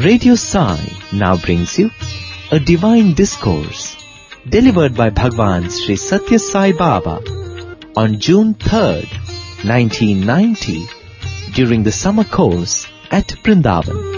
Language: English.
Radio Sai now brings you a divine discourse delivered by Bhagwan Sri Satya Sai Baba on June 3rd, 1990 during the summer course at Vrindavan.